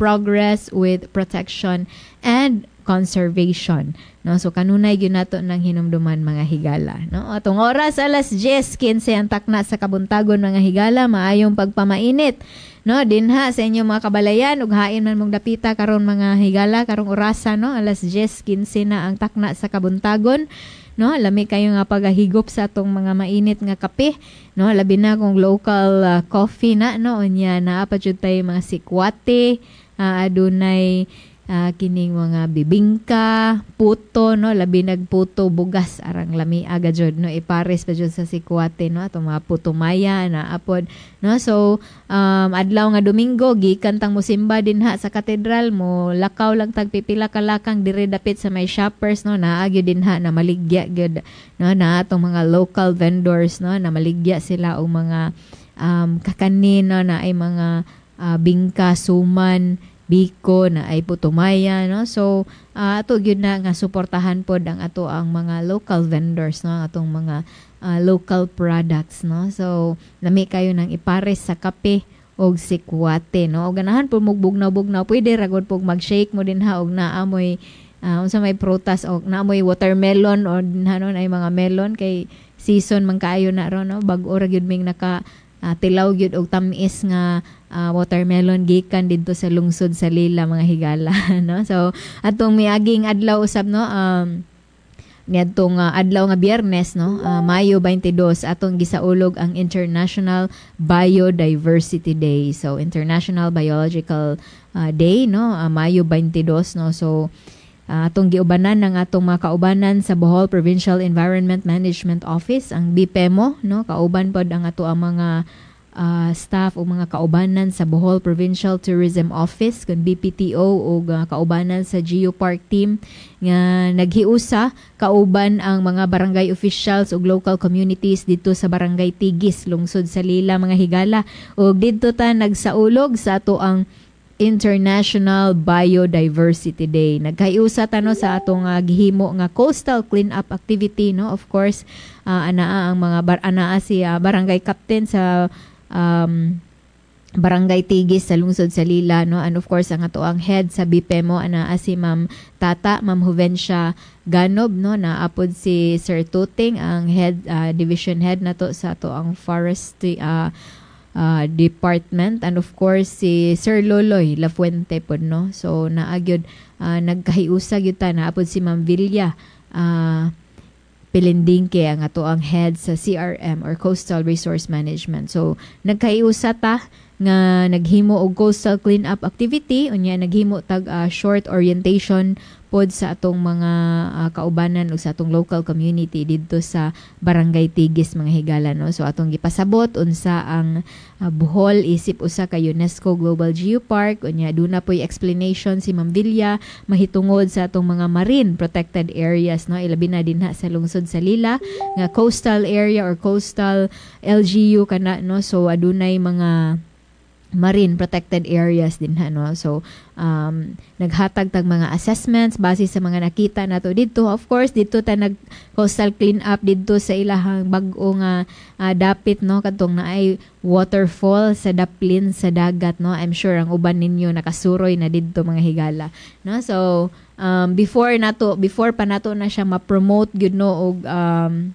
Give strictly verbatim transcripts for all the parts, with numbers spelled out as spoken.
progress with protection and conservation, no? So kanunay gyud nato nang hinumduman mga higala, no? Atong oras alas diyes kinse ang takna sa kabuntagon mga higala, maayong pagpamainit, no? Dinha sa inyo mga kabalayan ug hain man mong dapita karon mga higala karong orasa, no? alas diyes kinse na ang takna sa kabuntagon, no? Lami kayo nga pagahigop sa atong mga mainit nga kape, no? Labi na kung local uh, coffee na, no? Unya naa pa jud tay mga sikwate, uh, adunay uh, kining mga bibingka, puto, no? Labi nagputo bugas arang lami aga jud, no? Ipares pa jud sa sikwate, no? Atong mga puto maya na apod, no? So um, adlaw nga Domingo gikan tang musimba dinha sa katedral mo, lakaw lang tag pipila ka lakang diri dapit sa may shoppers, no? Naa gyud dinha na maligya gyud, no? Na atong mga local vendors, no? Na maligya sila og mga um, kakanin, no? Na ay mga uh, bingka, suman, biko na ay putumaya, no? So uh, ato gyud na nga suportahan pod ang ato ang mga local vendors, no? Atong mga uh, local products, no? So lami kayo nang ipares sa kape og sikwate, no? Og ganahan po mo bugnaw-bugnaw, pwede ra gud pog mag-shake mo din ha og naamoy uh, unsa may prutas og naamoy watermelon or hanon ay mga melon kay season man kaayo na ro, no? Bag-o ra gyud ming naka uh, tilaw gyud og tamis nga Uh, watermelon gikan didto sa lungsod sa Lila mga higala, no? So atong miaging adlaw usab, no, um niadtong uh, adlaw nga Biyernes, no, uh, Mayo twenty-dos atong gisaulog ang International Biodiversity Day. So International Biological uh, Day, no, uh, Mayo twenty-dos, no. So uh, atong giubanan ng atong mga kaubanan sa Bohol Provincial Environment Management Office, ang B P E M O, no, kauban pod ang ato ang mga Uh, staff o mga kaubanan sa Bohol Provincial Tourism Office kun B P T O o uh, kaubanan sa Geopark team nga naghiusa kauban ang mga barangay officials ug local communities dito sa Barangay Tigis, lungsod sa Lila mga higala, ug didto ta nagsaulog sa ato ang International Biodiversity Day. Nagkaiusa ta, no, sa atong uh, gihimo nga coastal cleanup activity, no. Of course, uh, anaa ang mga bar- anaa si uh, barangay captain sa um, Barangay Tigis sa lungsod sa Lila, no, and of course ang ato ang head sa B P E M O anaa si Ma'am Tata, Ma'am Juvencia Ganob, no, na apod si Sir Tuting ang head uh, division head nato sa ato ang forestry uh, uh, department, and of course si Sir Loloy Lafuente pod, no. So naagyod uh, nagkahiusa gyud ta na apod si Ma'am Villa uh, Pilindingke ang ato ang head sa C R M or Coastal Resource Management. So nagkaiusa ta nga naghimo og coastal cleanup activity, unya naghimo tag uh, short orientation pod sa atong mga uh, kaubanan o sa atong local community didto sa Barangay Tigis mga higala, no. So atong gipasabot unsa ang uh, Bohol isip usa ka UNESCO Global Geopark, unya aduna poy explanation si Ma'am Villa mahitungod sa atong mga marine protected areas, no, ilabi na dinha sa lungsod sa Lila nga coastal area or coastal L G U kana, no. So adunay mga marine protected areas din ha, no. So um, naghatag tag mga assessments base sa mga nakita nato dito. Of course dito ta nag coastal clean up dito sa ilahang bag-o nga uh, dapit, no, kadtong naay waterfall sa daplin sa dagat, no. I'm sure ang uban ninyo nakasuroy na dito mga higala, no. So um, before nato before pa nato na siya ma-promote gyud, no, og um,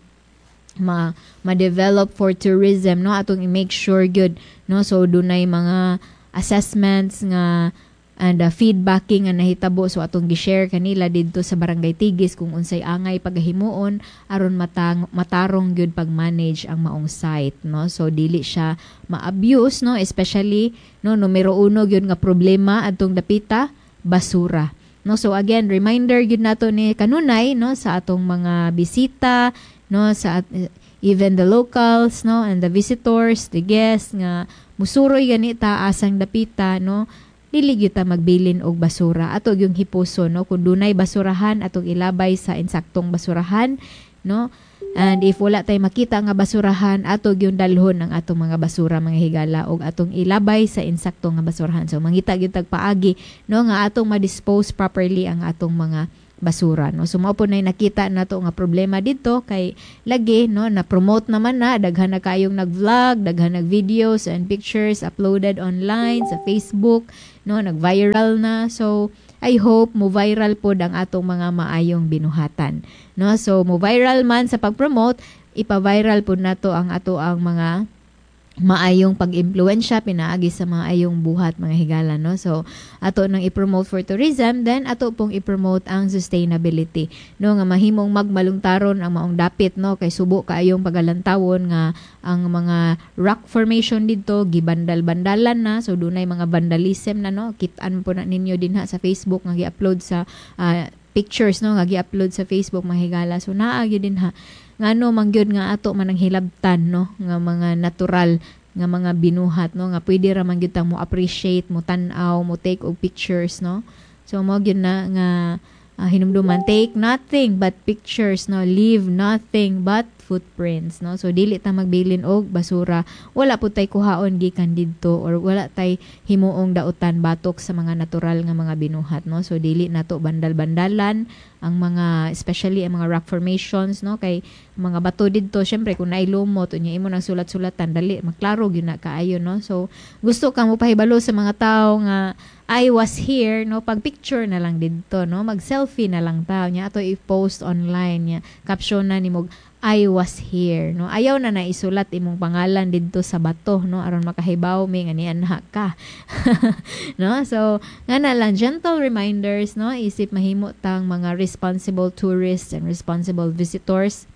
ma ma-develop for tourism, no, atong i-make sure good, no. So dunay mga assessments nga and uh, feedbacking nga nahitabo, so atong gi-share kanila didto sa Barangay Tigis kung unsay angay pagahimuon aron matang matarong gyud pag-manage ang maong site, no. So dili siya ma-abuse, no, especially, no, numero uno gyud nga problema adtong dapita basura, no. So again, reminder gyud nato ni kanunay, no, sa atong mga bisita, no, sa uh, even the locals, no, and the visitors, the guests nga musuroy ganita asang dapita, no, dili gyud ta magbilin og basura, ato yung hipuso, no, kun dunay basurahan atong ilabay sa insaktong basurahan, no, and if wala tay makita nga basurahan ato gyud dalhon ang atong mga basura mga higala og atong ilabay sa insaktong nga basurahan. So mangita gyud tag paagi, no, nga atong ma-dispose properly ang atong mga basura, no. So mao po na nakita nato nga problema dito kay lagi, no, na promote naman na daghan na kayong nag-vlog, daghan nag videos and pictures uploaded online sa Facebook, no, nag-viral na. So I hope mo viral pod ang atong mga maayong binuhatan, no. So mo viral man sa pag-promote, ipa-viral pod nato ang ato ang mga maayong pag-impluwensya pinaagi sa mga ayong buhat mga higala, no. So ato nang i-promote for tourism, then ato pong i-promote ang sustainability, no, nga mahimong magmalungtaron ang maong dapit, no, kay subo kaayong pagalantawon nga ang mga rock formation dito gibandal-bandalan na. So dunay mga vandalism na, no. Kit-an po na ninyo din ha sa Facebook nga gi-upload sa uh, pictures, no, nga gi-upload sa Facebook mga higala. So naa gyud din ha ngano mangyud nga ato manang hilabtan, no, nga mga natural nga mga binuhat, no, nga pwede ra man gyud ta mo appreciate, mo tan-aw, mo take og pictures, no. So mo gyud na nga uh, hinumduman, take nothing but pictures, no, leave nothing but footprints, no. So dili ta magbilin og basura, wala pud tay kuhaon gikan didto or wala tay himuong dautan batok sa mga natural nga mga binuhat, no. So dili nato bandal-bandalan ang mga, especially ang mga rock formations, no, kay mga bato didto syempre kung naay lumot unya imo nang sulat-sulatan dali maklaro gyud na kaayo, no. So gusto ka mo pahibalo sa mga tawo nga I was here, no, pag picture na lang didto, no, mag selfie na lang ta nya ato i-post online nya caption na nimo I was here, no. Ayaw na naisulat imong pangalan didto sa bato, no, aron makahibaw mi nga nianha ka. No, so nga na lang gentle reminders, no, isip mahimo tang mga responsible tourists and responsible visitors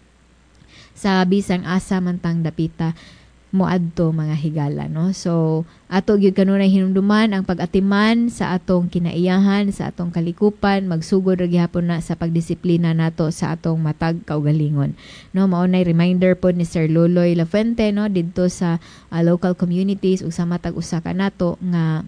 sa bisang asa man tang dapita moadto mga higala, no. So ato gyud kanunay hinumduman ang pag-atiman sa atong kinaiyahan, sa atong kalikupan, magsugod ra gyapon na sa pagdisiplina nato sa atong matag kaugalingon, no. Mao nay reminder pod ni Sir Loloy Lafuente, no, didto sa uh, local communities ug sa matag usa ka nato nga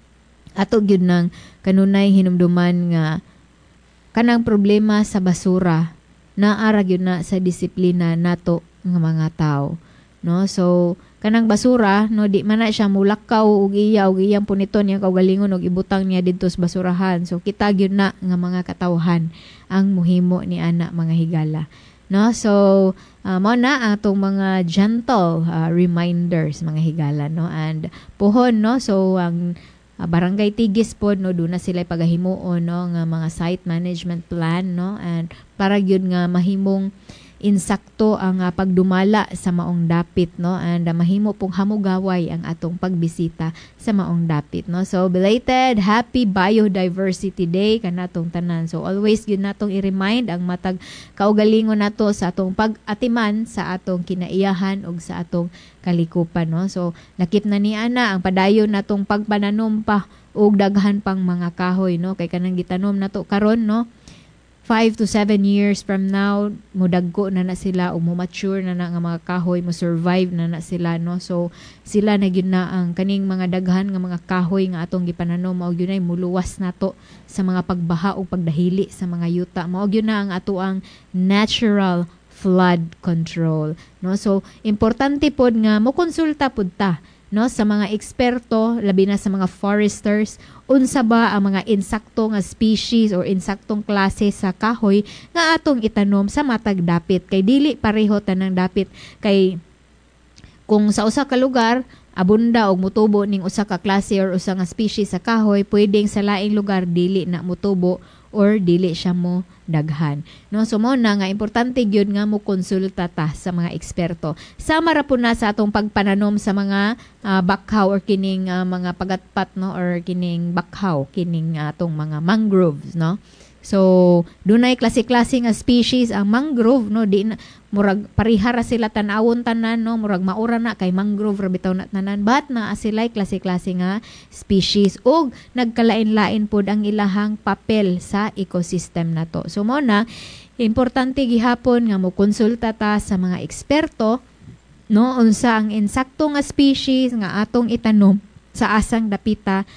ato gyud nang kanunay hinumduman nga kanang problema sa basura naara gyud na sa disiplina nato nga mga tawo, no. So kanang basura, no, di man na siya mulakaw og iya og iyang puniton yang kaugalingon og ibutang niya didto sa basurahan. So kita gyud na nga mga katawhan ang muhimo ni ana mga higala, no. So uh, mao na atong mga gentle uh, reminders mga higala, no. And puhon, no, so ang uh, barangay Tigis pod, no, do na sila pagahimuon, no, nga mga site management plan, no, and para gyud nga mahimong insakto ang uh, pagdumala sa maong dapit, no, and uh, mahimo pong hamugaway ang atong pagbisita sa maong dapit, no. So belated happy biodiversity day kanatong tanan. So always gyud natong i-remind ang matag kaugalingon nato sa atong pag-atiman sa atong kinaiyahan ug sa atong kalikupan, no. So lakip na ni ana ang padayon natong pagpananom pa og daghan pang mga kahoy, no, kay kanang gitanom nato karon, no, five to seven years from now, mudagko na na sila o mo-mature na na nga mga kahoy, mo-survive na na sila, no. So sila na gyud na ang kaning mga daghan nga mga kahoy nga atong gipananom, mao gyud na muluwas nato sa mga pagbaha o pagdahili sa mga yuta. Mao gyud na ang ato ang natural flood control, no. So importante pod nga mo konsulta pud ta, no, sa mga eksperto, labi na sa mga foresters, unsa ba ang mga insakto nga species or insaktong klase sa kahoy nga atong itanom sa matag dapit, kay dili pareho tanang dapit. Kay kung sa usa ka lugar abunda og mutubo ning usa ka klase or usa nga species sa kahoy, pwedeng sa laing lugar dili na mutubo or dili siya mo daghan, no. So mo na nga importante gyud nga mo konsulta ta sa mga eksperto. Sama ra po na sa atong pagpananom sa mga uh, bakhaw or kining uh, mga pagatpat, no, or kining bakhaw, kining uh, atong mga mangroves, no. So dunay klase-klase nga species ang mangrove, no, di na, murag parihara sila tan-awon tanan, no, murag maura na kay mangrove ra bitaw na tanan, but na sila klase-klase nga species ug nagkalain-lain pod ang ilahang papel sa ecosystem nato. So mo na importante gihapon nga mo konsulta ta sa mga eksperto, no, unsa ang insakto nga species nga atong itanom sa asang dapita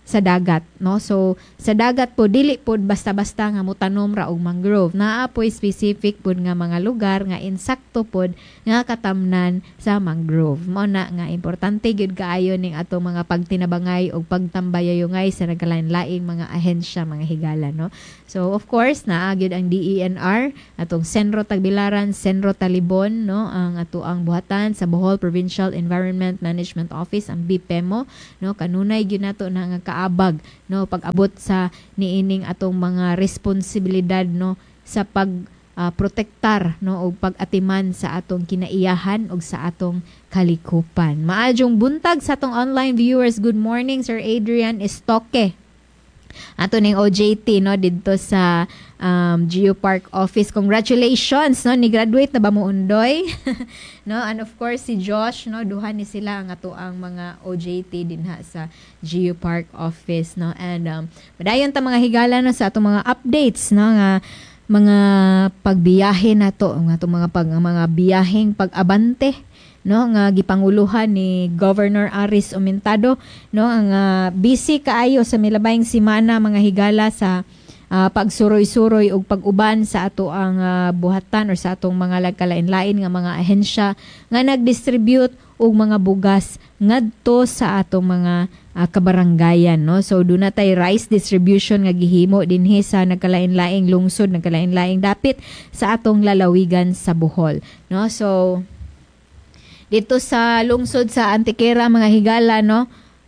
sa dagat, no? So sa dagat po dili pod basta-basta nga mutanom ra og mangrove. Naa po specific pod nga mga lugar nga insakto pod nga katamnan sa mangrove. Mao na nga importante gyud kaayo ning atong mga pagtinabangay og pagtambayayongay sa nagkalain-laing mga ahensya, mga higala, no? So of course naa gyud ang D E N R, atong Senro Tagbilaran, Senro Talibon, no? Ang ato ang buhatan sa Bohol Provincial Environment Management Office, ang B P E M O, no? Kanunay gyud nato na nga kaabag, no, pag-abot sa niining atong mga responsibilidad, no, sa pag uh, protektar, no, o pag-atiman sa atong kinaiyahan o sa atong kalikupan. Maadjong buntag sa atong online viewers. Good morning, Sir Adrian Estoque. Ato ning O J T, no, dito sa um, Geopark office. Congratulations, no, ni graduate na ba mo undoy? No, and of course si Josh, no, duha ni sila ang ato ang mga O J T dinha sa Geopark office, no. And um padayon ta mga higala, no, sa ato mga updates, no, nga mga pagbiyahe nato, ang ato mga pag mga biyaheng pag-abante, no, nga gipanguluhan ni Governor Aris Umentado, no, ang uh, busy kaayo sa milabayng semana mga higala sa uh, pagsuroy-suroy ug pag-uban sa ato ang uh, buhatan or sa atong mga lagkalain-lain nga mga ahensya nga nag-distribute og mga bugas ngadto sa atong mga uh, kabaranggayan, no. So do na tay rice distribution nga gihimo dinhi sa nagkalain-laing lungsod, nagkalain-laing dapit sa atong lalawigan sa Bohol, no. So dito sa lungsod sa Antequera mga higala, no,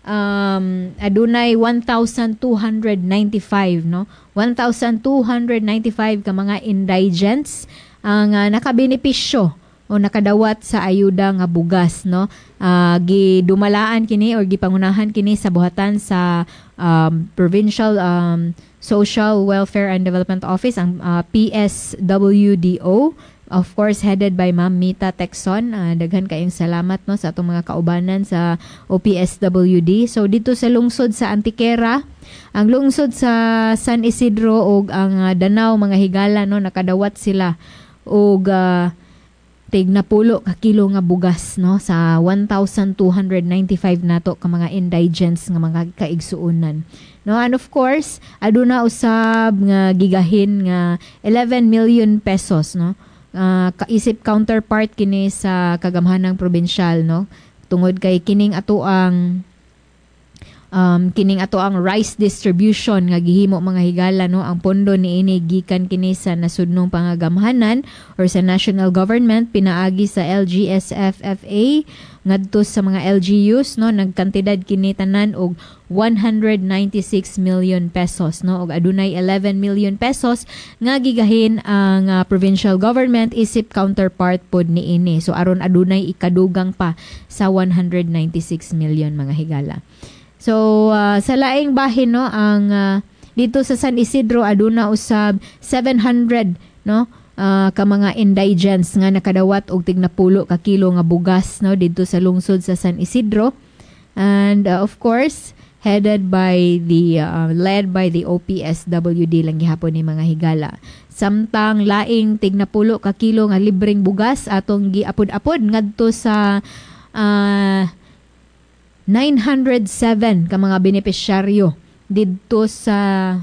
um, adunay one thousand two hundred ninety-five, no, one thousand two hundred ninety-five ka mga indigents ang uh, nakabenepisyo o nakadawat sa ayuda nga bugas, no. Uh, gidumalaan kini or gipangunahan kini sa buhatan sa um, Provincial um, Social Welfare and Development Office, ang uh, P S W D O. Of course, headed by Ma'am Mita Texon. Uh, daghan kayong salamat, no, sa atong mga kaubanan sa O P S W D. So dito sa lungsod sa Antequera, ang lungsod sa San Isidro ug ang uh, Danao mga higala, no, nakadawat sila og uh, tig na pulo ka kilo nga bugas, no, sa one thousand two hundred ninety-five nato ka mga indigents nga mga kaigsuonan, no. And of course aduna usab nga gigahin nga eleven million pesos, no. Uh, kaisip counterpart kini sa kagamhanang probinsyal, no, tungod kay kining ato ang um, kining ato ang rice distribution nga gihimo mga higala, no. Ang pondo niini gikan kini sa nasudnong pangagamhanan or sa national government, pinaagi sa L G S F F A ngadto sa mga L G Us, no. Nagkantidad kini tanan og one hundred ninety-six million pesos, no, og adunay eleven million pesos nga gigahin ang uh, provincial government isip counterpart pod niini. So aron adunay ikadugang pa sa one hundred ninety-six million mga higala. So uh, sa laing bahin, no, ang uh, dito sa San Isidro aduna usab seven hundred, no, uh, ka mga indigents nga nakadawat og tignapulo ka kilo nga bugas, no, dito sa lungsod sa San Isidro. And uh, of course headed by the uh, led by the O P S W D lang gihapon ni mga higala. Samtang laing tignapulo ka kilo nga libreng bugas atong giapod-apod ngadto sa uh, nine hundred seven ka mga benepisyaryo didto sa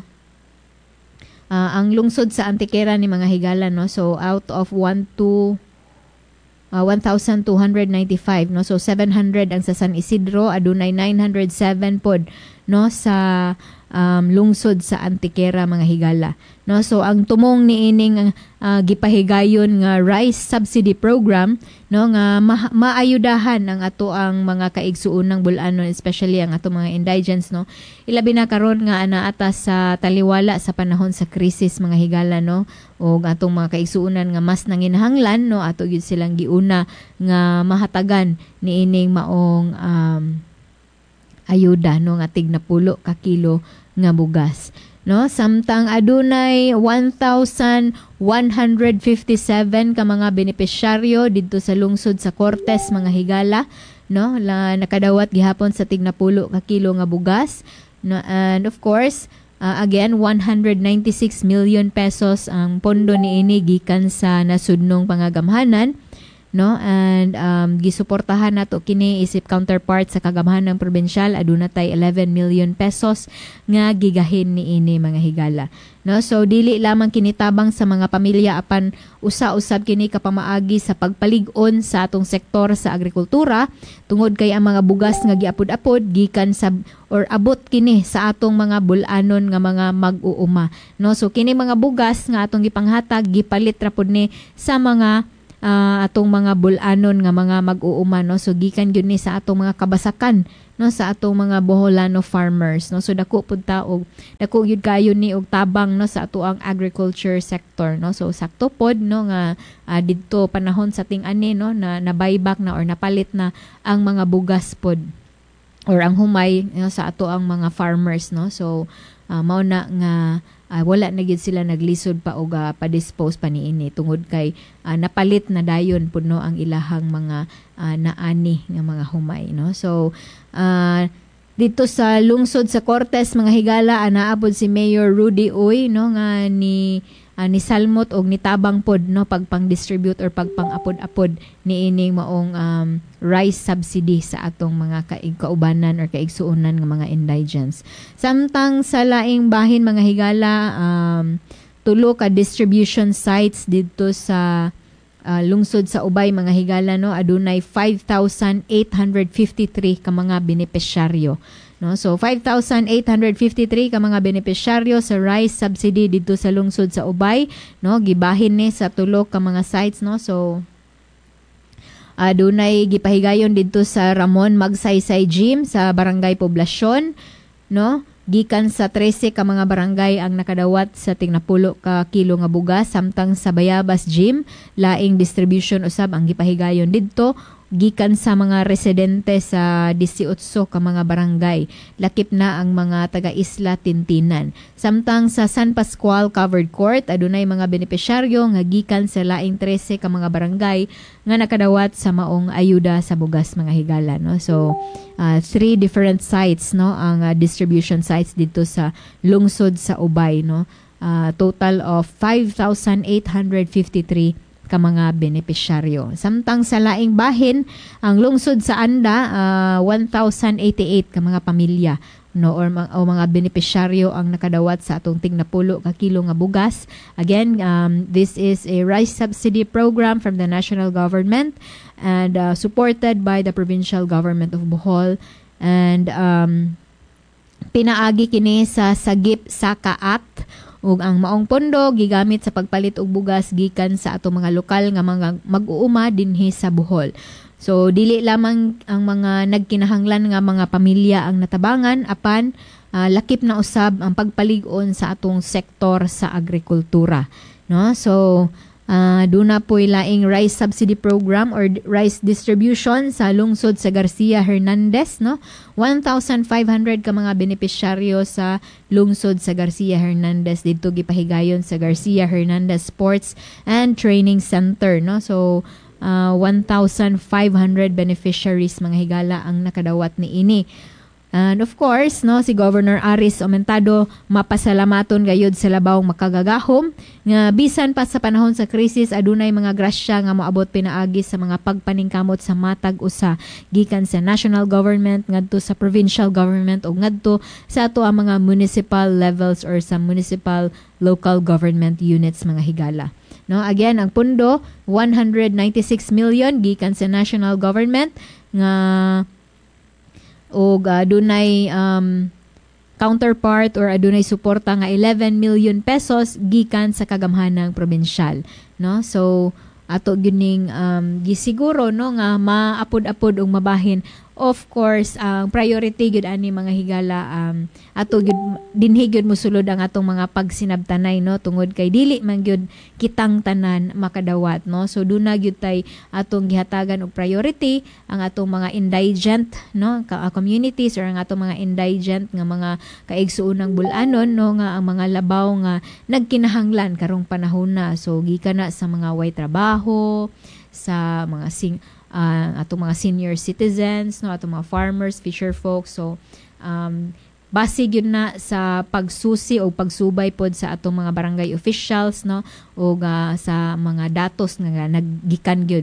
uh, ang lungsod sa Antequera ni mga higala, no. So out of one to Uh, one thousand two hundred ninety-five, no, so seven hundred ang sa San Isidro, adunay nine hundred seven pod, no, sa um, lungsod sa Antequera mga higala, no. So ang tumong niining uh, gipahigayon nga rice subsidy program, no, nga ma- maayudahan ang ato ang mga kaigsuonang bulanon, especially ang ato mga indigents, no. Ilabi na karon nga ana atas sa taliwala sa panahon sa krisis mga higala, no, o atong mga kaigsuonan nga mas nanginahanglan, no, ato gyud silang giuna nga mahatagan niining maong um, ayuda, no, nga tig na pulo ka kilo nga bugas, no. Samtang adunay one thousand one hundred fifty-seven ka mga benepisyaryo didto sa lungsod sa Cortes mga higala, no, la nakadawat gihapon sa tig na pulo ka kilo nga bugas, no. And of course Uh, again, one hundred ninety-six million pesos ang pondo niini gikan sa nasudnong pangagamhanan. no, and um, gisuportahan nato kini isip counterpart sa kagamhanang probensyal aduna tay eleven million pesos nga gigahin ni ini mga higala, no. So dili lamang kinitabang sa mga pamilya apan usa-usab kini kapamaagi sa pagpalig-on sa atong sektor sa agrikultura tungod kay ang mga bugas nga giapod-apod gikan sa or abot kini sa atong mga bulanon nga mga mag-uuma, no. So kini mga bugas nga atong gipanghatag gipalit ra pud ni sa mga uh, atong mga bulanon nga mga mag-uuma, no. So gikan gyud ni sa atong mga kabasakan, no, sa atong mga Boholano farmers, no. So dako pud ta og dako gyud kayo ni og tabang, no, sa ato ang agriculture sector, no. So sakto pod, no, nga uh, didto panahon sa ting-ani, no, na nabayback na or napalit na ang mga bugas pod or ang humay, no, sa ato ang mga farmers, no. So uh, mao na nga uh, wala na gyud sila naglisod pa og uh, pa-dispose pa niini tungod kay uh, napalit na dayon pud, no, ang ilahang mga uh, naani nga mga humay, no. So uh, dito sa lungsod sa Cortes mga higala, anaapod si Mayor Rudy Uy, no, nga ni uh, ni salmot og nitabang pod, no, pagpang-distribute or pagpang-apod-apod ni ining maong um, rice subsidy sa atong mga kaig kaubanan or kaigsuonan nga mga indigents. Samtang sa laing bahin mga higala, um, tulo ka distribution sites dito sa uh, lungsod sa Ubay mga higala, no, adunay five thousand eight hundred fifty-three ka mga benepisyaryo, no. So five thousand eight hundred fifty-three ka mga benepisyaryo sa rice subsidy dito sa lungsod sa Ubay, no, gibahin ni sa tulo ka mga sites, no. So adunay gipahigayon dito sa Ramon Magsaysay Gym sa Barangay Poblasyon, no. Gikan sa trese ka mga barangay ang nakadawat sa tingnapulo ka kilo nga bugas, samtang sa Bayabas Gym laing distribution usab ang gipahigayon didto gikan sa mga residente sa eighteen ka mga barangay. Lakip na ang mga taga-Isla Tintinan. Samtang sa San Pascual Covered Court, adunay mga benepisyaryo nga gikan sa laing trese ka mga barangay nga nakadawat sa maong ayuda sa bugas mga higala, no. So uh, three different sites, no, ang uh, distribution sites dito sa lungsod sa Ubay, no. Uh, total of five thousand eight hundred fifty-three ka mga benepisyaryo. Samtang sa laing bahin, ang lungsod sa Anda, uh, one thousand eighty-eight ka mga pamilya, no, or, o mga benepisyaryo ang nakadawat sa atong tingnapulo ka kilo nga bugas. Again, um, this is a rice subsidy program from the national government and uh, supported by the provincial government of Bohol, and um, pinaagi kini sa Sagip Saka Act, ug ang maong pondo gigamit sa pagpalit og bugas gikan sa ato mga lokal nga mga mag-uuma dinhi sa Bohol. So dili lamang ang mga nagkinahanglan nga mga pamilya ang natabangan, apan uh, lakip na usab ang pagpalig-on sa atong sektor sa agrikultura, no. So Uh, duna po'y laing rice subsidy program or rice distribution sa lungsod sa Garcia Hernandez, no. one thousand five hundred ka mga benepisyaryo sa lungsod sa Garcia Hernandez dito gipahigayon sa Garcia Hernandez Sports and Training Center, no. So uh, one thousand five hundred beneficiaries mga higala ang nakadawat ni ini. And of course, no, si Governor Aris Aumentado mapasalamaton gayud sa labaw makagagahom nga bisan pa sa panahon sa krisis adunay mga grasya nga moabot pinaagi sa mga pagpaningkamot sa matag usa gikan sa national government ngadto sa provincial government ug ngadto sa ato ang mga municipal levels or sa municipal local government units mga higala. No, again, ang pundo one hundred ninety-six million gikan sa national government nga o uh, adunay um, counterpart or adunay suporta nga eleven million pesos gikan sa kagamhanang probinsyal, no. So ato gyuning um, gisiguro, no, nga maapod-apod og mabahin. Of course, ang uh, priority gyud ani mga higala, um, ato gyud dinhi gyud mosulod ang atong mga pagsinabtanay, no, tungod kay dili man gyud kitang tanan makadawat, no. So duna gyud tay atong gihatagan og priority ang atong mga indigent, no, ka, uh, communities or ang atong mga indigent nga mga kaigsuonang bulanon, no, nga ang mga labaw nga nagkinahanglan karong panahon na. So gikan na sa mga way trabaho, sa mga sing uh, atong mga senior citizens, no, atong mga farmers, fisher folks. So um basig yun na sa pagsusi o pagsubay pod sa atong mga barangay officials, no, o uh, sa mga datos nga naggikan gyud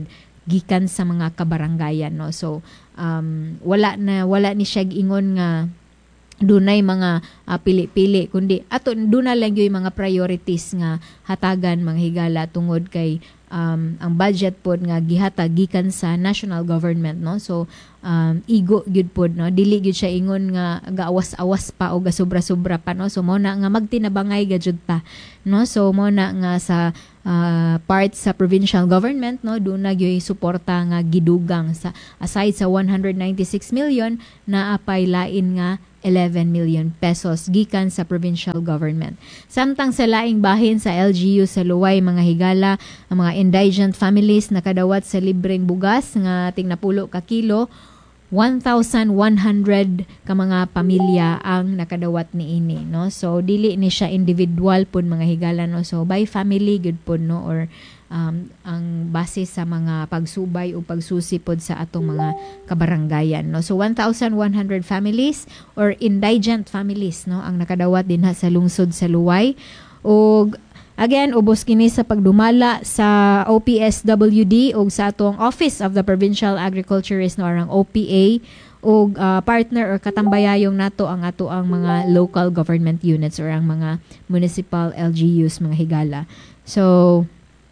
gikan sa mga kabarangayan, no. So um, wala na wala ni siya ingon nga dunay mga uh, pili-pili, kundi ato duna lang yung mga priorities nga hatagan mga higala tungod kay um, ang budget pod nga gihatag gikan sa national government, no. So um, igo gyud pod, no, dili gyud siya ingon nga gaawas-awas pa o gasubra-subra pa, no. So mo na nga magtinabangay gajud ta, no. So mo na nga sa uh, part sa provincial government, no, doon na gyud suporta nga gidugang sa aside sa one hundred ninety-six million na apay lain nga eleven million pesos gikan sa provincial government. Samtang sa laing bahin sa L G U sa Luway mga higala, ang mga indigent families nakadawat sa libreng bugas nga tingnapulo ka kilo, one thousand one hundred ka mga pamilya ang nakadawat niini, no. So dili ni siya individual pud mga higala, no. So by family gud pud, no, or um, ang base sa mga pagsubay o pagsusi pod sa atong mga kabarangayan, no. So one thousand one hundred families or indigent families, no, ang nakadawat dinha sa lungsod sa Luway. Og again, ubos kini sa pagdumala sa O P S W D o sa atong Office of the Provincial Agriculturist, no, arang O P A, o uh, partner or katambayayong nato ang ato ang mga local government units or ang mga municipal L G Us mga higala. So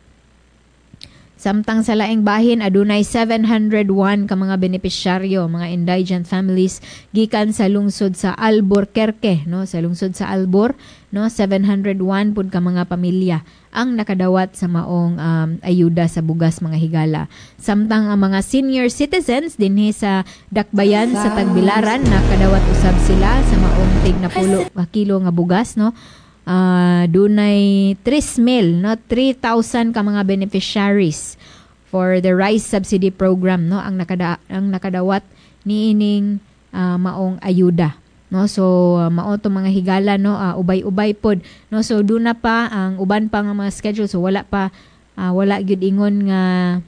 samtang sa laing bahin adunay seven hundred one ka mga benepisyaryo, mga indigent families gikan sa lungsod sa Albuquerque, no, sa lungsod sa Albor, no, seven hundred one pud ka mga pamilya ang nakadawat sa maong um, ayuda sa bugas mga higala. Samtang ang mga senior citizens dinhi sa Dakbayan sa Tagbilaran nakadawat usab sila sa maong tignapulo ka kilo nga bugas, no. Uh, dunay three mil, no, three thousand ka mga beneficiaries for the rice subsidy program, no, ang nakada ang nakadawat niining uh, maong ayuda, no. So uh, mao to mga higala, no, uh, ubay-ubay pod, no. So duna pa ang uban pa nga mga schedule, so wala pa uh, wala gyud ingon nga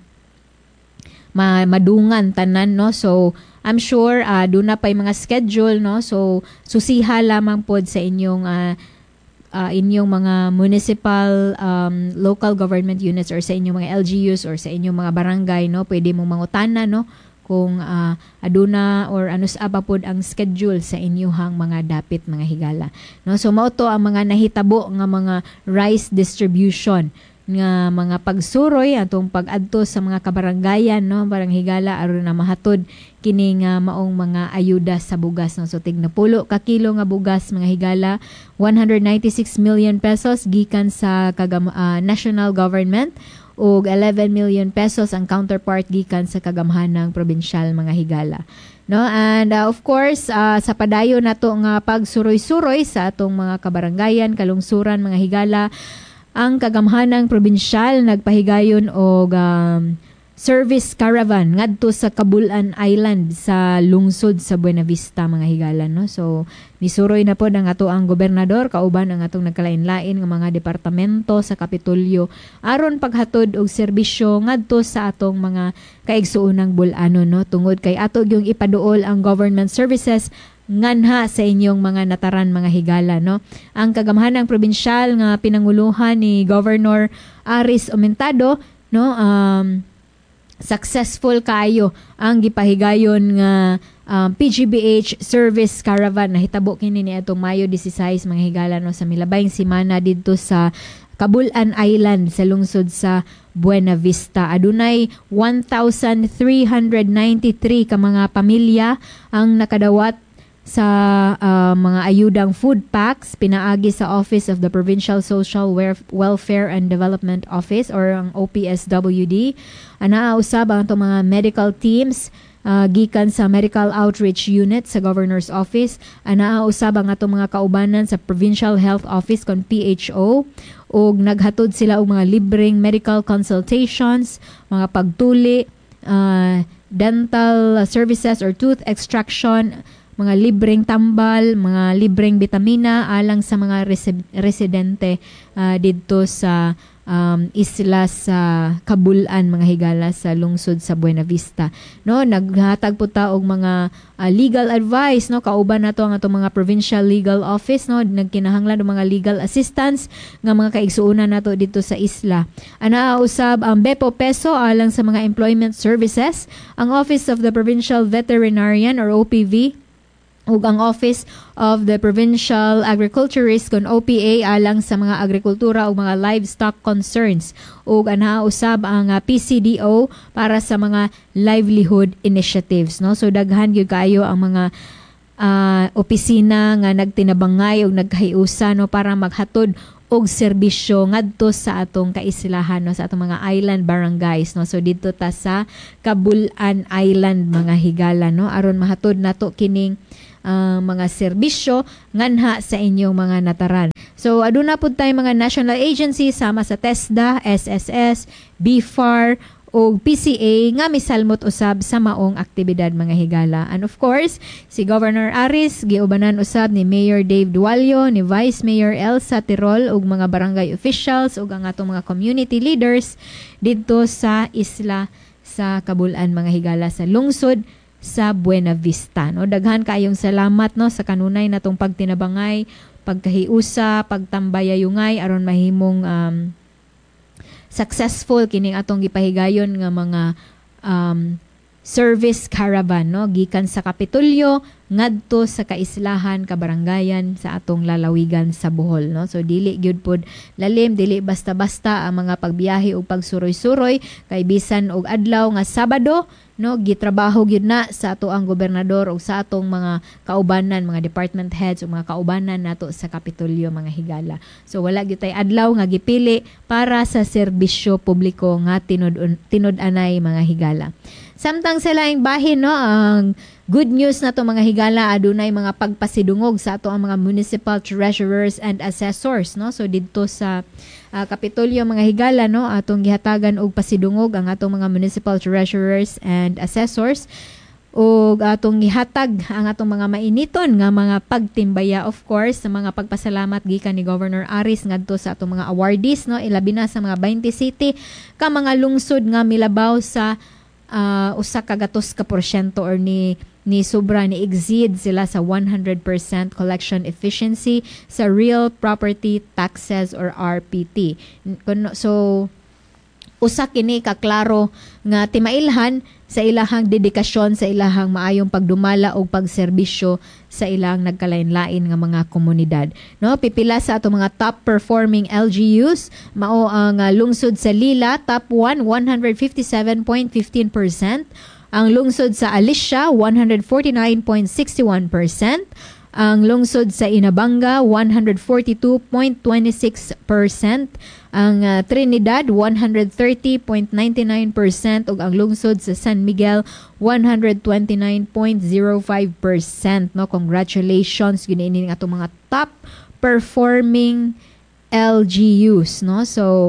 ma madungan tanan, no. So I'm sure uh, duna pa yung mga schedule, no. So susiha lamang pod sa inyong uh, Uh, inyong mga municipal um, local government units or sa inyong mga L G Us or sa inyong mga barangay, no, pwede mong mangutana, no, kung uh, aduna or ano sa pod ang schedule sa inyong mga dapit mga higala, no. So mao to ang mga nahitabo nga mga rice distribution nga mga pagsuroy atong pag-adto sa mga kabarangayan, no, barang higala aron na mahatod kini nga maong mga ayuda sa bugas, no. So tignapulo ka kilo nga bugas mga higala, one hundred ninety-six million pesos gikan sa kagam uh, national government ug eleven million pesos ang counterpart gikan sa kagamhanang probinsyal mga higala, no. And uh, of course uh, sa padayon nato nga pagsuroy-suroy sa atong mga kabarangayan, kalungsuran mga higala, ang kagamhanang probinsyal nagpahigayon og um, service caravan ngadto sa Cabulan Island sa lungsod sa Buena Vista mga higala, no. So misuroy na pod ang ato ang gobernador kauban ang atong nagkalain-lain nga mga departamento sa Kapitolyo aron paghatod og serbisyo ngadto sa atong mga kaigsuonang bul-anon, no, tungod kay ato gyung ipaduol ang government services nganha sa inyong mga nataran mga higala, no. Ang kagamhanang probinsyal nga pinanguluhan ni Governor Aris Aumentado, no, um, successful kayo ang gipahigayon nga um, P G B H service caravan na hitabo kini ni atong Mayo sixteen mga higala, no, sa milabayng semana didto sa Cabulan Island sa lungsod sa Buena Vista. Adunay one thousand three hundred ninety-three ka mga pamilya ang nakadawat sa uh, mga ayudang food packs pinaagi sa Office of the Provincial Social Welfare and Development Office or ang O P S W D. Ana usab ang to mga medical teams uh, gikan sa Medical Outreach Unit sa Governor's Office. Ana usab ang ato mga kaubanan sa Provincial Health Office kon P H O ug naghatod sila og mga libreng medical consultations, mga pagtuli, uh, dental services or tooth extraction, mga libreng tambal, mga libreng bitamina alang sa mga resi- residente uh, dito sa um, isla sa Kabulan mga higala sa lungsod sa Buena Vista. No, naghatag po ta og mga uh, legal advice, no, kauban nato ang atong mga provincial legal office, no, nagkinahanglan og mga legal assistance nga mga kaigsuonan nato dito sa isla. Ana usab ang Bepo Peso alang sa mga employment services, ang Office of the Provincial Veterinarian or O P V ug ang Office of the Provincial Agriculturist kon O P A alang sa mga agrikultura ug mga livestock concerns, ug ana usab ang uh, P C D O para sa mga livelihood initiatives, no. So daghan gyud kaayo ang mga uh, opisina nga nagtinabangay ug nagkahiusa, no, para maghatod og serbisyo ngadto sa atong kaislahan, no, sa atong mga island barangays, no. So dito ta sa Kabulan Island mga higala, no, aron mahatod nato kining uh, mga serbisyo nganha sa inyong mga nataran. So aduna pud tay mga national agencies sama sa TESDA, S S S, B F A R o P C A nga misalmot usab sa maong aktibidad mga higala. And of course, si Governor Aris giubanan usab ni Mayor Dave Dualio, ni Vice Mayor Elsa Tirol ug mga barangay officials ug ang atong mga community leaders dito sa isla sa Kabulan mga higala sa lungsod sa Buena Vista, no. Daghan kayong salamat, no, sa kanunay natong pagtinabangay, pagkahiusa, pagtambayayungay aron mahimong um, successful kining atong gipahigayon nga mga um, service caravan, no, gikan sa Kapitolyo ngadto sa kaislahan kabarangayan sa atong lalawigan sa Bohol, no. So dili gyud pod lalim, dili basta-basta ang mga pagbiyahe ug pagsuroy-suroy kay bisan og adlaw nga Sabado, no, gitrabaho gyud na sa ato ang gobernador ug sa atong mga kaubanan, mga department heads ug mga kaubanan nato sa Kapitolyo mga higala. So wala gyud tay adlaw nga gipili para sa serbisyo publiko nga tinud tinud-anay mga higala. Samtang sa laing bahin, no, ang good news na to mga higala, adunay mga pagpasidungog sa ato ang mga municipal treasurers and assessors, no. So dito sa uh, Kapitolyo mga higala, no, atong gihatagan og pasidungog ang atong mga municipal treasurers and assessors ug atong gihatag ang atong mga mainiton nga mga pagtimbaya, of course, sa mga pagpasalamat gikan ni Governor Aris ngadto sa atong mga awardees, no, ilabi na sa mga twenty city ka mga lungsod nga milabaw sa uh, usa ka gatos ka porsyento or ni ni sobra ni exceed sila sa one hundred percent collection efficiency sa real property taxes or R P T. So usa kini ka klaro nga timailhan sa ilahang dedikasyon sa ilahang maayong pagdumala o pagserbisyo sa ilang nagkalain-lain nga mga komunidad, no. Pipila sa ato mga top performing L G Us mao ang uh, lungsod sa Lila, top one, one hundred fifty-seven point one five percent. Ang lungsod sa Alicia, one hundred forty-nine point six one percent. Ang lungsod sa Inabanga, one hundred forty-two point two six percent. Ang uh, Trinidad, one hundred thirty point nine nine percent. Ug ang lungsod sa San Miguel, one hundred twenty-nine point zero five percent. No? Congratulations, giniinin nga itong mga top performing L G Us. No? So,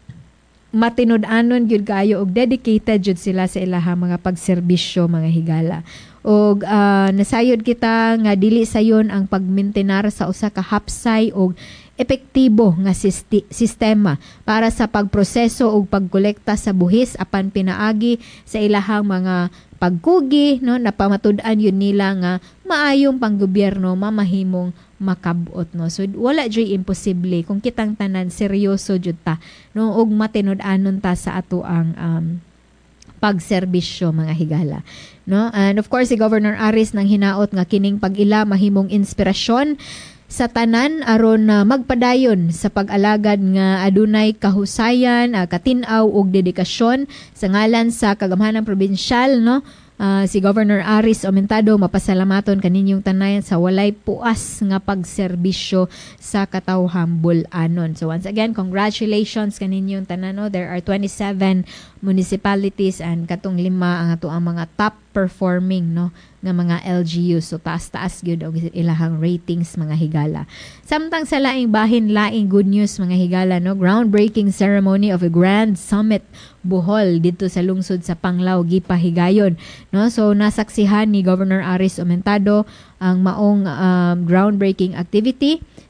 matinud-anon gyud kayo og dedicated jud sila sa ilahang mga pagserbisyo mga higala. Og uh, nasayod kita nga dili sayon ang pagmintenar sa usa ka hapsay og epektibo nga sisti- sistema para sa pagproseso og pagkolekta sa buhis apan pinaagi sa ilahang mga pagkugi, no, napamatud-an yun nila nga maayong panggobyerno mamahimong makabot, no. So wala joy imposible kung kitang tanan seryoso jud ta, no, og matinud-anon ta sa ato ang um, pagserbisyo mga higala, no. And of course si Governor Aris nang hinaot nga kining pag-ila mahimong inspirasyon sa tanan aron uh, magpadayon sa pag-alagad nga adunay kahusayan, uh, katin-aw ug dedikasyon sa ngalan sa kagamhanang probinsyal, no. Uh, si Governor Aris Aumentado mapasalamaton kaninyong tanan sa walay puas nga pagserbisyo sa katawhang bul-anon. So once again, congratulations kaninyong tanan, no. There are twenty-seven municipalities and katong lima ang ato ang mga top performing, no, nga mga L G U. So taas-taas gyud og ilahang ratings mga higala. Samtang sa laing bahin, laing good news mga higala, no. Groundbreaking ceremony of a Grand Summit Bohol dito sa lungsod sa Panglao gipahigayon, no. So nasaksihan ni Governor Aris Aumentado ang maong um, groundbreaking activity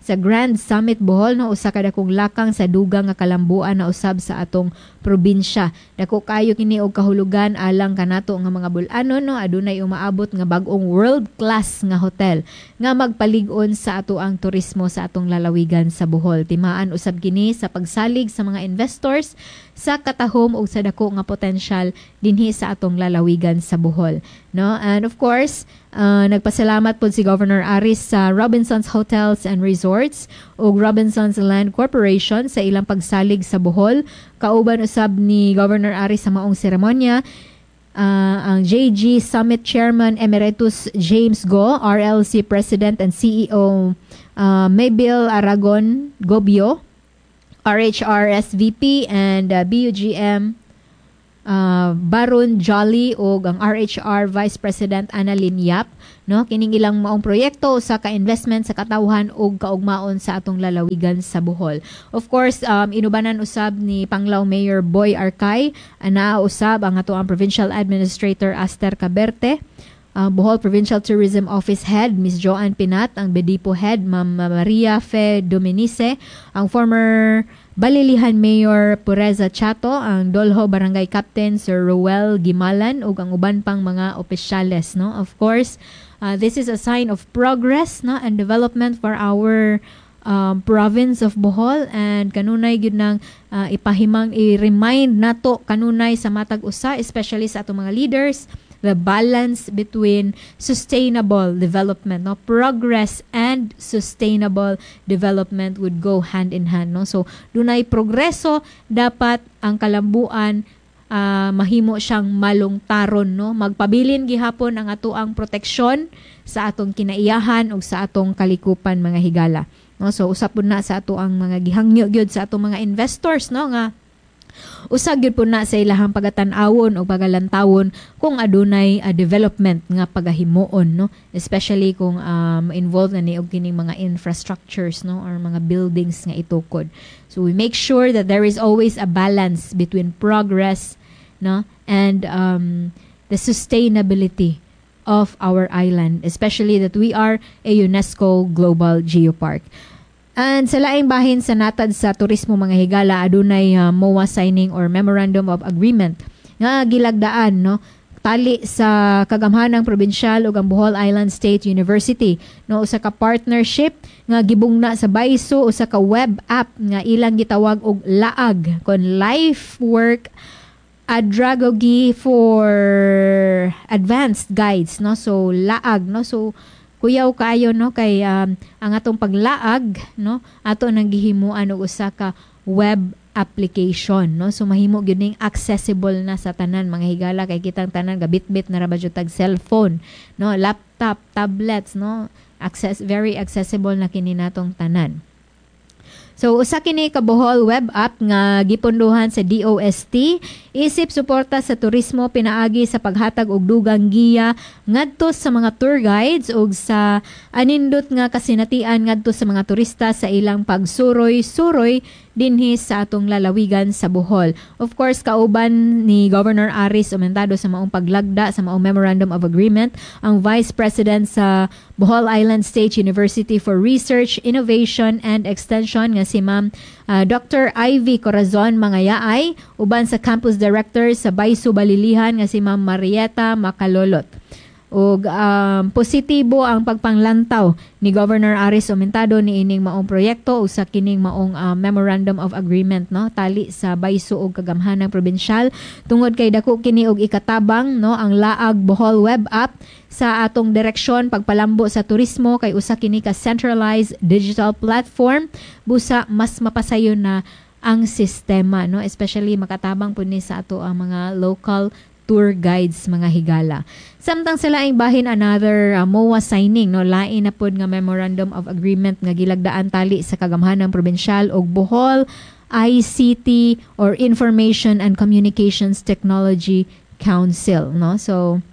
sa Grand Summit Bohol no usa ka dakong lakang sa dugang nga kalambuan na usab sa atong probinsya. Dako kayo kini og kahulugan alang kanato nga mga bul-anon no adunay umaabot nga bag-ong world class nga hotel nga magpalig-on sa ato ang turismo sa atong lalawigan sa Bohol. Timaan usab kini sa pagsalig sa mga investors sa katahom ug sa dako nga potensyal dinhi sa atong lalawigan sa Bohol, no? And of course, uh, nagpasalamat po si Governor Aris sa Robinsons Hotels and Resorts ug Robinsons Land Corporation sa ilang pagsalig sa Bohol. Kauban usab ni Governor Aris sa maong seremonya uh, ang J G Summit Chairman Emeritus James Go, R L C President and C E O uh, Mabel Aragon Gobio, R H R S V P and uh, B U G M uh, Baron Jolly o ang R H R Vice President Annalyn Yap, no? Kining ilang maong proyekto sa ka-investment sa katawhan o kaugmaon sa atong lalawigan sa Bohol. Of course, um, inubanan usab ni Panglao Mayor Boy Arcay, ana usab ang ato ang Provincial Administrator Aster Caberte, Uh, Bohol Provincial Tourism Office Head, Miss Joanne Pinat, ang Bedipo Head, Ma'am Maria Fe Dominice, ang former Balilihan Mayor Pureza Chato, ang Dolho Barangay Captain Sir Roel Gimalan, ug ang uban pang mga opisyales, no? Of course, uh, this is a sign of progress, no, and development for our um, province of Bohol, and kanunay gyud nang uh, ipahimang i-remind nato kanunay sa matag usa, especially sa atong mga leaders, the balance between sustainable development, no? Progress and sustainable development would go hand in hand, no? So dunay progreso, dapat ang kalambuan uh, mahimo siyang malungtaron, no? Magpabilin gihapon ang atoang proteksyon sa atong kinaiyahan ug sa atong kalikupan, mga higala, no? So usap pud na sa ato ang mga gihangyo gyud sa atong mga investors, no, nga usag gyud po na sa ilahang pagatan-awon o pagalantawon kung adunay uh, development nga pagahimuon, no, especially kung um, involved na ni og kining mga infrastructures, no, or mga buildings nga itukod. So we make sure that there is always a balance between progress, no, and um, the sustainability of our island, especially that we are a UNESCO Global Geopark. And sa laing bahin sa natad sa turismo, mga higala, adunay uh, M O A signing or Memorandum of Agreement nga gilagdaan, no, tali sa kagamhanang probinsyal ug ang Bohol Island State University, no, usa ka partnership nga gibungna sa Baiso, usa ka web app nga ilang gitawag og Laag kon Life Work Adragogy for Advanced Guides, no. So Laag, no, so kuyaw kayo, no, kay um, ang atong paglaag, no, ato nang gihimuan og usa ka web application, no. So mahimo gyud ning accessible na sa tanan, mga higala, kay kitang tanan gabit-bit na ra ba jud tag cellphone, no, laptop, tablets, no, access very accessible na kini natong tanan. So usa kini ka Bohol web app nga gipondohan sa D O S T isip suporta sa turismo pinaagi sa paghatag og dugang giya ngadto sa mga tour guides ug sa anindot nga kasinatian ngadto sa mga turista sa ilang pagsuroy-suroy dinhi sa atong lalawigan sa Bohol. Of course, kauban ni Governor Aris umentado sa maong paglagda sa maong Memorandum of Agreement ang Vice President sa Bohol Island State University for Research, Innovation and Extension nga si Ma'am uh, Doctor Ivy Corazon Mangayaay, uban sa Campus Director sa Baisu Balilihan nga si Ma'am Marieta Macalolot. Ug um, positibo ang pagpanglantaw ni Governor Aris umentado ni ining maong proyekto o sa kining maong uh, Memorandum of Agreement, no, tali sa Baisu ug kagamhanang probinsyal tungod kay dako kini og ikatabang, no, ang Laag Bohol web app sa atong direksyon pagpalambo sa turismo kay usa kini ka centralized digital platform busa mas mapasayon na ang sistema, no, especially makatabang pud ni sa ato ang mga local tour guides, mga higala. Samtang sa laing bahin another uh, M O A signing, no, lain na pod nga Memorandum of Agreement nga gilagdaan tali sa kagamhanang probinsyal og Bohol I C T or Information and Communications Technology Council, no. So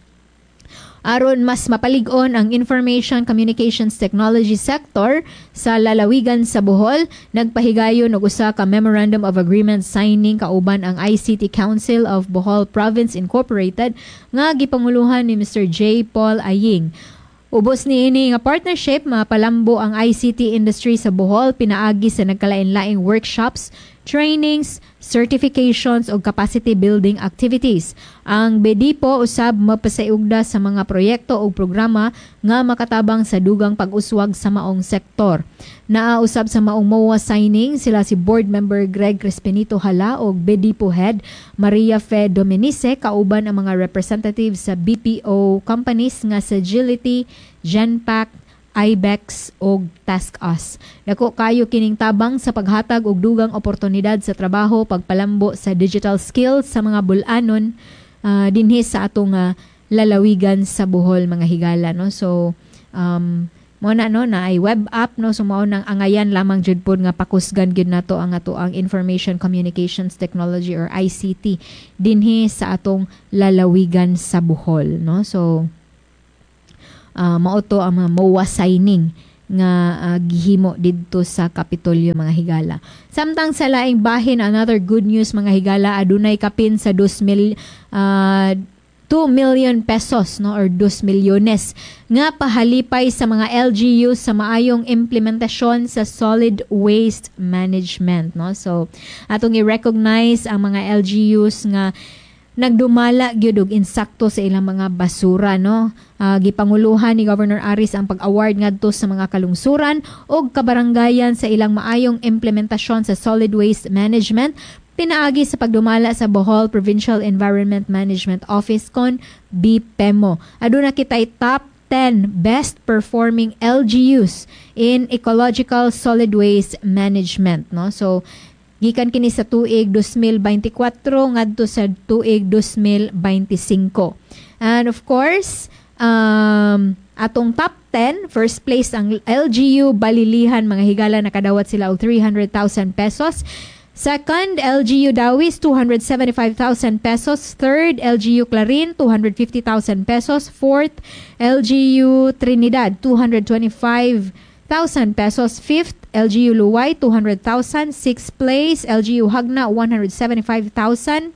aron mas mapalig-on ang information communications technology sector sa lalawigan sa Bohol, nagpahigayon og usa ka Memorandum of Agreement signing kauban ang I C T Council of Bohol Province Incorporated nga gipanguluhan ni Mister J. Paul Aying. Ubos ni ini nga partnership, mapalambo ang I C T industry sa Bohol, pinaagi sa nagkalain-laing workshops, trainings, certifications o capacity building activities. Ang BEDIPO usab mapasayugda sa mga proyekto o programa nga makatabang sa dugang pag-uswag sa maong sektor. Naausab sa maong M O A signing sila si Board Member Greg Crespinito Hala o BEDIPO Head Maria Fe Dominice, kauban ang mga representatives sa B P O companies nga sa Agility, Genpact, Ibex o TaskUs. Dako kayo kining tabang sa paghatag og dugang oportunidad sa trabaho, pagpalambo sa digital skills sa mga bul-anon uh, dinhi sa atong uh, lalawigan sa Bohol, mga higala, no. So um mo na no na ay web app, no, so mao nang angayan lamang jud pod nga pakusgan gyud nato ang ato ang Information Communications Technology or I C T dinhi sa atong lalawigan sa Bohol, no. So Uh, mauto ang mga M O A signing nga uh, gihimo didto sa Kapitolyo, mga higala. Samtang sa laing bahin, another good news, mga higala, adunay kapin sa two mil uh, two million pesos, no, or two milyones nga pahalipay sa mga L G Us sa maayong implementasyon sa solid waste management, no. So atong i-recognize ang mga L G Us nga nagdumala gyud og insakto sa ilang mga basura, no. Uh, gipanguluhan ni Governor Aris ang pag-award ngadto sa mga kalungsuran og kabarangayan sa ilang maayong implementasyon sa solid waste management, pinaagi sa pagdumala sa Bohol Provincial Environment Management Office kon B P E M O. Aduna kitay top ten best performing L G Us in ecological solid waste management, no. So gikan kini sa tuig two mil twenty-four ngadto sa tuig two mil twenty-five. And of course, um, atong top ten, first place ang L G U Balilihan, mga higala, nakadawat sila og three hundred thousand pesos. Second, L G U Dawis, two hundred seventy-five thousand pesos. Third, L G U Clarin, two hundred fifty thousand pesos. Fourth, L G U Trinidad, two hundred twenty-five thousand pesos. Fifth, L G U Luway, two hundred thousand. Sixth place, L G U Hagna, one hundred seventy-five thousand.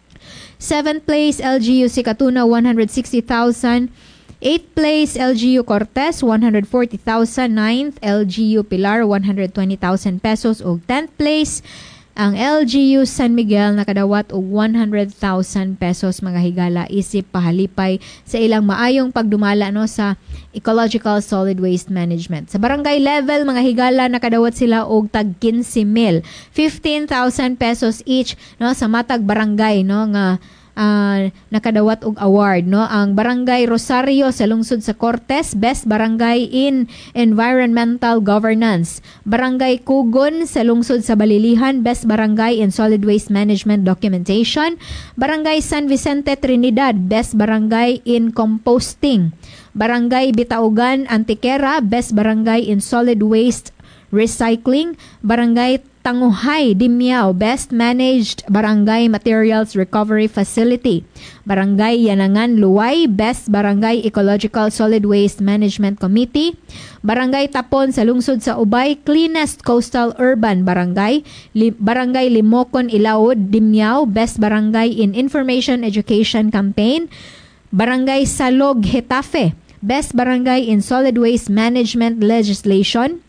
Seventh place, L G U Sikatuna, one hundred sixty thousand. Eighth place, L G U Cortez, one hundred forty thousand. Ninth, L G U Pilar, one hundred twenty thousand pesos. O tenth place, ang L G U San Miguel, nakadawat og one hundred thousand pesos, mga higala, isip pahalipay sa ilang maayong pagdumala, no, sa ecological solid waste management. Sa barangay level, mga higala, nakadawat sila og tag fifteen mil, fifteen thousand pesos each, no, sa matag barangay, no, nga Uh, nakadawat og award, no. Ang Barangay Rosario sa lungsod sa Cortes, Best Barangay in Environmental Governance. Barangay Kugon sa lungsod sa Balilihan, Best Barangay in Solid Waste Management Documentation. Barangay San Vicente Trinidad, Best Barangay in Composting. Barangay Bitaugan Antiquera, Best Barangay in Solid Waste Recycling. Barangay Tanguhay, Dimyao, Best Managed Barangay Materials Recovery Facility. Barangay Yanangan, Luway, Best Barangay Ecological Solid Waste Management Committee. Barangay Tapon sa lungsod sa Ubay, Cleanest Coastal Urban Barangay. Li- Barangay Limokon, Ilaod, Dimyao, Best Barangay in Information Education Campaign. Barangay Salog, Hetafe, Best Barangay in Solid Waste Management Legislation.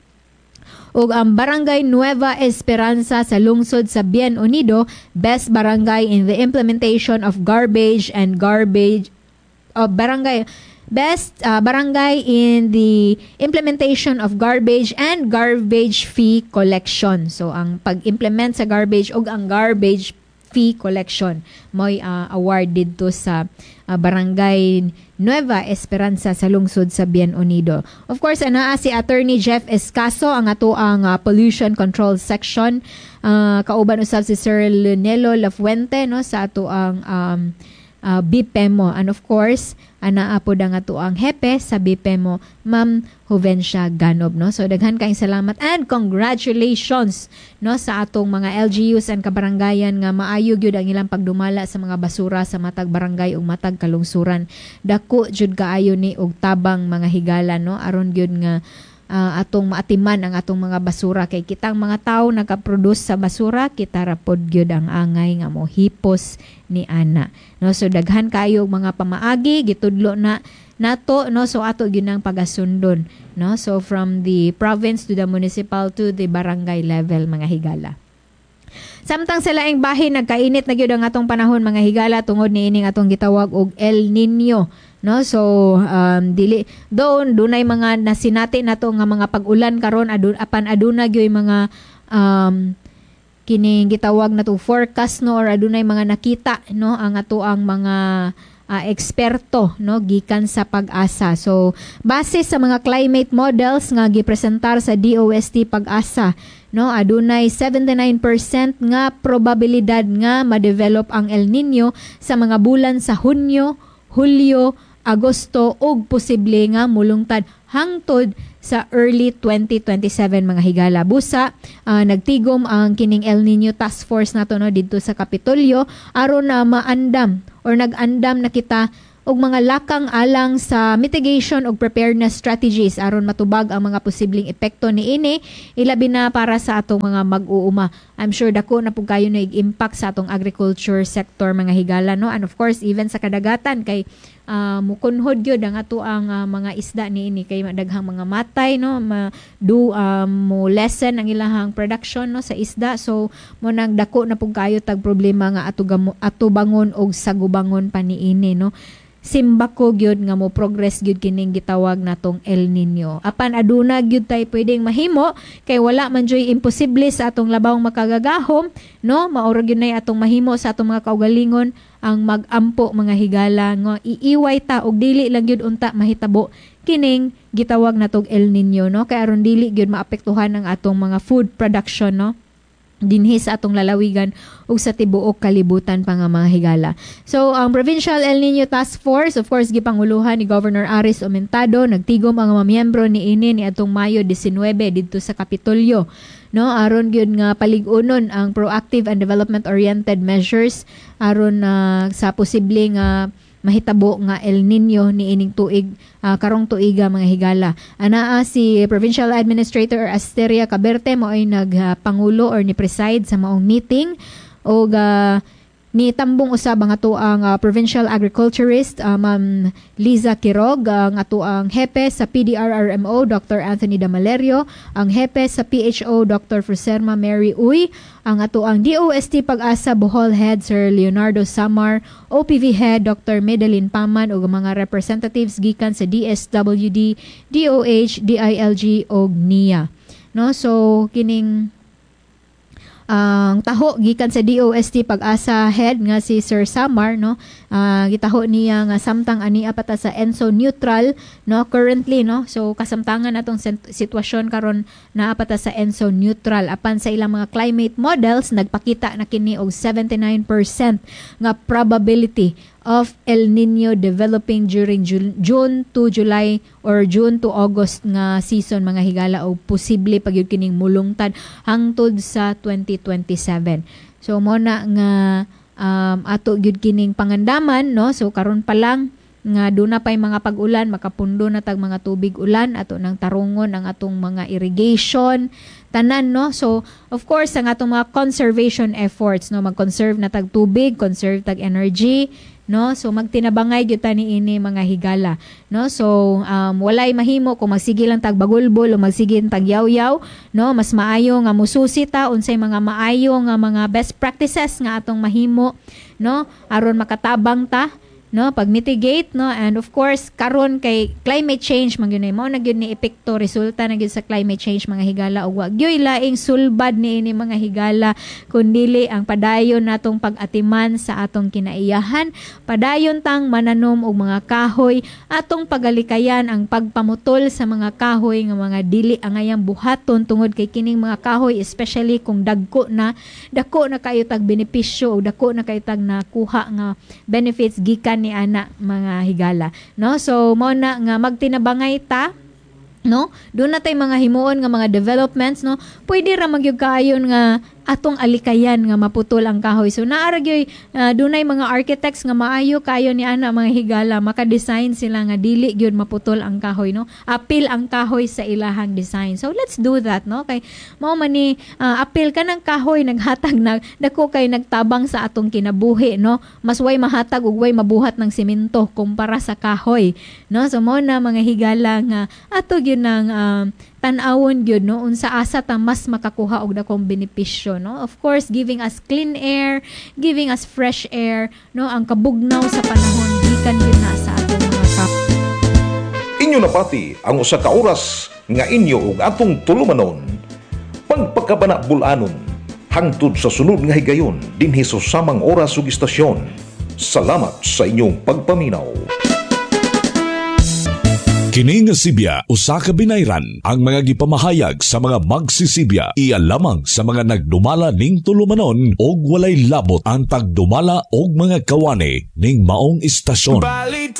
Ug ang Barangay Nueva Esperanza sa lungsod sa Bien Unido, Best Barangay in the Implementation of Garbage and Garbage uh, Barangay Best uh, Barangay in the Implementation of Garbage and Garbage Fee Collection. So ang pag-implement sa garbage ug ang garbage fee collection mo'y uh, award dito sa uh, Barangay Nueva Esperanza sa lungsod sa Bien Unido. Of course, anaa si Attorney Jeff Escaso, ang ato ang uh, Pollution Control Section. Uh, kauban usab si Sir Lunelo Lafuente, no, sa ato ang um, uh, B P E M O. And of course, anaa po ang ato ang hepe sa B P E M O, Ma'am Juvencia Ganob, no. So daghan kayong salamat and congratulations, no, sa atong mga L G Us and kabarangayan nga maayo gyud ang ilang pagdumala sa mga basura sa matag barangay ug matag kalungsuran. Dako jud kaayo ni og tabang, mga higala, no, aron gyud nga uh, atong maatiman ang atong mga basura, kay kitang mga tawo nagaproduce sa basura, kita rapod gyud ang angay nga mohipos ni ana, no. So daghan kayo mga pamaagi, gitudlo na nato, no, so ato gyud nang pagasundon, no, so from the province to the municipal to the barangay level, mga higala. Samtang sa laing bahin nagkainit na gyud ang atong panahon, mga higala, tungod niining atong gitawag og El Nino, no, so um, dili doon dunay mga nasinati nato nga mga pag-ulan karon, adun apan aduna gyud mga um, kining gitawag na to forecast, no, or adunay mga nakita, no, ang ato ang mga uh, eksperto, no, gikan sa Pag-asa. So base sa mga climate models nga gipresentar sa D O S T Pag-asa, no, adunay seventy-nine percent nga probabilidad nga ma-develop ang El Nino sa mga bulan sa Hunyo, Hulyo, Agosto ug posible nga mulungtad hangtod sa early twenty twenty-seven, mga higala. Busa uh, nagtigom ang kining El Nino Task Force nato, no, didto sa Kapitolyo aron na maandam or nag-andam na kita og mga lakang alang sa mitigation og preparedness strategies aron matubag ang mga posibleng epekto niini, ilabi na para sa atong mga mag-uuma. I'm sure dako na pug kayo na impact sa atong agriculture sector, mga higala, no, and of course even sa kadagatan kay uh, mukunhod gyud ang ato ang uh, mga isda niini kay daghang mga matay, no, ma, do um, mo lessen ang ilahang production, no, sa isda. So mo nang dako na pug kayo tag problema nga ato gamo, ato bangon og sagubangon pa niini, no. Simbako gyud nga mo progress gyud kining gitawag natong El Nino. Apan aduna gyud tay pwedeng mahimo kay wala man joy imposible sa atong labawng makagagahom, no, maura gyud nay atong mahimo sa atong mga kaugalingon ang mag-ampo, mga higala, nga iiway ta og dili lang gyud unta mahitabo kining gitawag natong El Nino, no, kay aron dili gyud maapektuhan ang atong mga food production, no, dinhi sa atong lalawigan ug sa tibuok kalibutan pa nga, mga higala. So ang Provincial El Nino Task Force, of course gipanguluhan ni Governor Aris Aumentado, nagtigom ang mga miyembro ni ini ni atong Mayo nineteen didto sa Kapitolyo, no, aron gyud nga palig-unon ang proactive and development oriented measures aron uh, sa posible nga mahitabo nga El Nino ni ining tuig, uh, karong tuiga, mga higala. Anaa si Provincial Administrator Asteria Caberte mo ay nagpangulo uh, or ni preside sa maong meeting o uh, ni tambong usab ang ato ang uh, Provincial Agriculturist uh, Ma'am Liza Quirog, ang ato ang hepe sa P D R R M O Doctor Anthony Damalerio, ang hepe sa P H O Doctor Fruserma Mary Uy, ang ato ang D O S T Pag-asa Bohol Head Sir Leonardo Samar, O P V Head Doctor Medellin Paman ug mga representatives gikan sa D S W D, D O H, D I L G ug N I A, no. So kining ang uh, taho gikan sa D O S T Pag-asa head nga si Sir Samar, no, uh, gitaho niya nga samtang ani apata sa ENSO neutral, no, currently, no, so kasamtangan atong sitwasyon karon na apata sa ENSO neutral apan sa ilang mga climate models nagpakita na kini og seventy-nine percent nga probability of El Nino developing during June to July or June to August nga season, mga higala, o posible pagyud kining mulungtad hangtod sa twenty twenty-seven. So mo na nga um, ato gyud kining pangandaman, no, so karon pa lang nga duna pay mga pag-ulan, makapundo na tag mga tubig ulan ato nang tarungon ang atong mga irrigation tanan, no. So of course ang atong mga conservation efforts, no, mag-conserve na tag tubig, conserve tag energy, no, so magtinabangay gyud ta niini, mga higala, no. So um, walay mahimo kung magsige lang tag bagulbol o magsige tag yaw-yaw, no, mas maayo nga mususi ta unsay mga maayo nga mga best practices nga atong mahimo, no, aron makatabang ta, no, pag-mitigate, no, and of course karon kay climate change man gyud mo na gyud ni epekto, resulta na gyud sa climate change, mga higala, ug wa gyud laing sulbad niini, mga higala, kundili ang padayon natong pag-atiman sa atong kinaiyahan, padayon tang mananom og mga kahoy, atong pagalikayan ang pagpamutol sa mga kahoy nga mga dili angayang buhaton tungod kay kining mga kahoy, especially kung dagko na dako na kayo tag benepisyo o dako na kayo tag nakuha nga benefits gikan ni ana, mga higala, no. So mo na nga magtinabangay ta, no, doon na tay mga himuon nga mga developments, no, pwede ra magyud kaayon nga atong alikayan nga maputol ang kahoy. So naaragyoy uh, dunay mga architects nga maayo kayo ni ana mga higala, maka-design sila nga dili gyud maputol ang kahoy, no? Apil ang kahoy sa ilahang design. So let's do that, no? Kay mao man ni uh, apil ka ng kahoy naghatag na dako kay nagtabang sa atong kinabuhi, no? Mas way mahatag ug way mabuhat ng semento kumpara sa kahoy, no? So mo na mga higala nga ato gyud nang uh, tan-awon gyud, no, unsa asa ta mas makakuha og dakong benepisyo, no? Of course, giving us clean air, giving us fresh air, no, ang kabugnaw sa panahon gikan gyud na sa atong mga kap. Inyo napati ang usa ka oras nga inyo ug atong tulumanon. Pagpakabana-bulanon hangtod sa sunod nga higayon dinhi sa samang oras ug istasyon. Salamat sa inyong pagpaminaw. Kini nga Sibya usa ka binayran ang mga gipamahayag sa mga magsisibya iya lamang sa mga nagdumala ning tulumanon og walay labot ang pagdumala og mga kawani ning maong istasyon.